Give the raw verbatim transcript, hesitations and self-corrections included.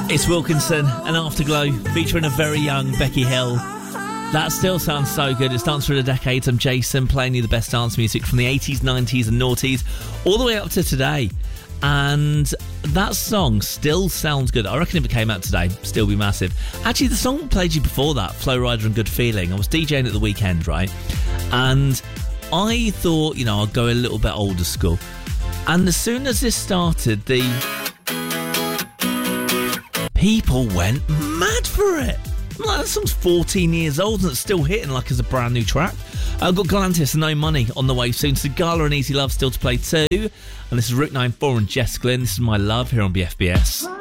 It's Wilkinson and Afterglow featuring a very young Becky Hill. That still sounds so good. It's Dance Through the Decades. I'm Jason, playing you the best dance music from the eighties, nineties and noughties all the way up to today. And that song still sounds good. I reckon if it came out today, still be massive. Actually, the song I played you before that, Flow Rider and Good Feeling, I was DJing at the weekend, right? And I thought, you know, I'd go a little bit older school. And as soon as this started, the people went mad for it. Like, that song's fourteen years old and it's still hitting like it's a brand new track. I've got Galantis and No Money on the way soon. Sigala and Easy Love still to play too. And this is Route ninety-four and Jess Glynn. This is My Love here on B F B S.